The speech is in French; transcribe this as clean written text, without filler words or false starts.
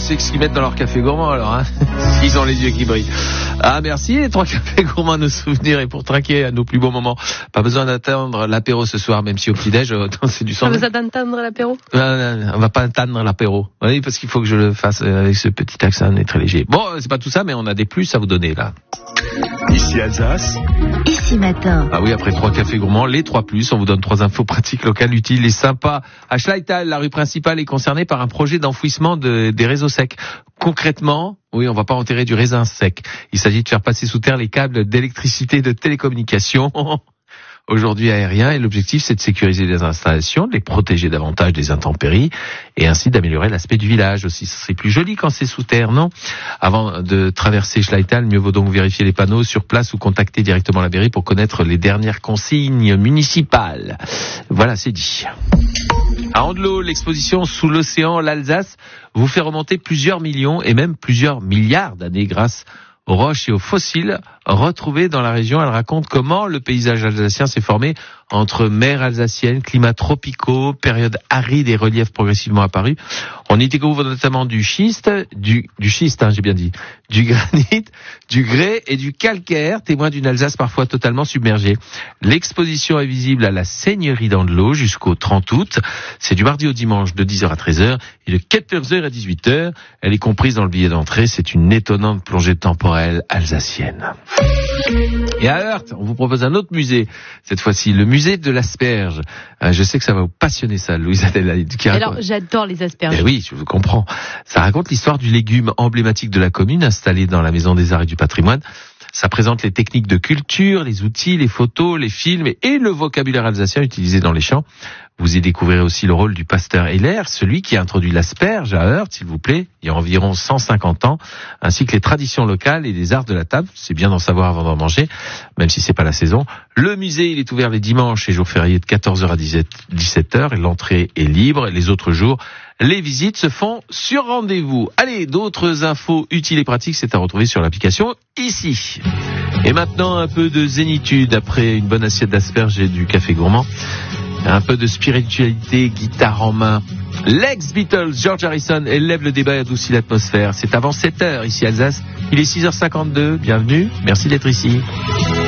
c'est ce qu'ils mettent dans leur café gourmand alors, hein. Ils ont les yeux qui brillent. Ah, merci, les 3 cafés gourmands à nos souvenirs et pour trinquer à nos plus beaux moments. Pas besoin d'attendre l'apéro ce soir, même si au petit-déj, c'est du sang. Pas besoin d'entendre l'apéro? On va pas attendre l'apéro. Oui, parce qu'il faut que je le fasse avec ce petit accent très léger. Bon, c'est pas tout ça, mais on a des plus à vous donner, là. Ici Alsace. Ici Matin. Ah oui, après 3 cafés gourmands, les 3 plus, on vous donne 3 infos pratiques locales utiles et sympas. À Schleital, la rue principale est concernée par un projet d'enfouissement des réseaux secs. Concrètement, oui, on va pas enterrer du raisin sec. Il s'agit de faire passer sous terre les câbles d'électricité et de télécommunications. Aujourd'hui aérien, et l'objectif c'est de sécuriser les installations, de les protéger davantage des intempéries et ainsi d'améliorer l'aspect du village aussi. C'est plus joli quand c'est sous terre, non? Avant de traverser Schleital, mieux vaut donc vérifier les panneaux sur place ou contacter directement la mairie pour connaître les dernières consignes municipales. Voilà, c'est dit. À Andelot, l'exposition Sous l'océan, l'Alsace vous fait remonter plusieurs millions et même plusieurs milliards d'années grâce aux roches et aux fossiles retrouvés dans la région. Elle raconte comment le paysage alsacien s'est formé entre mer alsacienne, climats tropicaux, périodes arides et reliefs progressivement apparus. On y découvre notamment du schiste, du granit, du grès et du calcaire, témoin d'une Alsace parfois totalement submergée. L'exposition est visible à la Seigneurie d'Andelot jusqu'au 30 août. C'est du mardi au dimanche de 10h à 13h et de 14h à 18h. Elle est comprise dans le billet d'entrée. C'est une étonnante plongée temporelle alsacienne. Et à Heurt, on vous propose un autre musée, cette fois-ci, le musée de l'asperge. Je sais que ça va vous passionner ça, Louise-Adèle. Alors, j'adore les asperges. Eh oui, je vous comprends. Ça raconte l'histoire du légume emblématique de la commune, installé dans la Maison des Arts et du Patrimoine. Ça présente les techniques de culture, les outils, les photos, les films et le vocabulaire alsacien utilisé dans les champs. Vous y découvrirez aussi le rôle du pasteur Heller, celui qui a introduit l'asperge à Heurt, s'il vous plaît, il y a environ 150 ans, ainsi que les traditions locales et les arts de la table. C'est bien d'en savoir avant d'en manger, même si c'est pas la saison. Le musée, il est ouvert les dimanches et jours fériés de 14h à 17h et l'entrée est libre. Les autres jours, les visites se font sur rendez-vous. Allez, d'autres infos utiles et pratiques, c'est à retrouver sur l'application ici. Et maintenant, un peu de zénitude après une bonne assiette d'asperges et du café gourmand. Un peu de spiritualité, guitare en main. L'ex-Beatles, George Harrison, élève le débat et adoucit l'atmosphère. C'est avant 7h ici à Alsace. Il est 6h52. Bienvenue. Merci d'être ici.